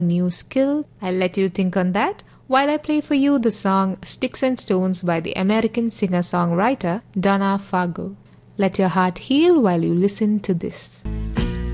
new skill. I'll let you think on that while I play for you the song Sticks and Stones by the American singer-songwriter Donna Fargo. Let your heart heal while you listen to this.